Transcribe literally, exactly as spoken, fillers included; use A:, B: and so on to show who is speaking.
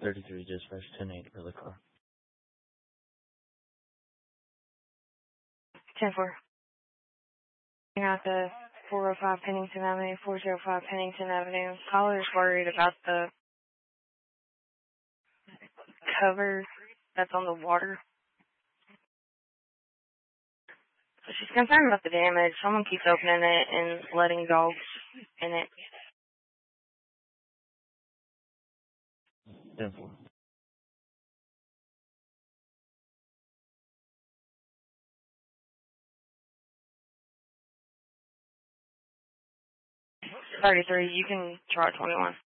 A: thirty-three dispatch, ten eight for the car.
B: ten four. Out the four oh five Pennington Avenue, four oh five Pennington Avenue. Caller's worried about the cover that's on the water. So she's concerned about the damage. Someone keeps opening it and letting dogs in it.
A: ten four.
B: thirty-three, you can try twenty-one.